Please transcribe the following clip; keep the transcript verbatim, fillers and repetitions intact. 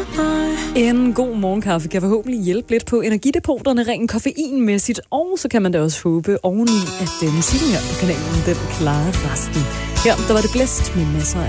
En god morgenkaffe kan forhåbentlig hjælpe lidt på energidepoterne rent koffeinmæssigt, og så kan man da også håbe oveni, at uh, musikken her på kanalen, den klarer resten. Her, der var det blæst med masser